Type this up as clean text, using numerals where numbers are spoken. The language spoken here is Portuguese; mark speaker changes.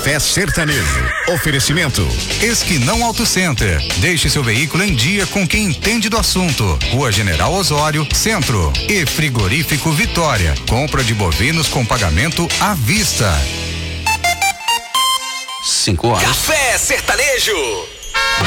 Speaker 1: Café Sertanejo. Oferecimento.
Speaker 2: Esquinão Auto Center. Deixe seu veículo em dia com quem entende do assunto. Rua General Osório, Centro. E Frigorífico Vitória. Compra de bovinos com pagamento à vista.
Speaker 3: 5 horas.
Speaker 4: Café Sertanejo.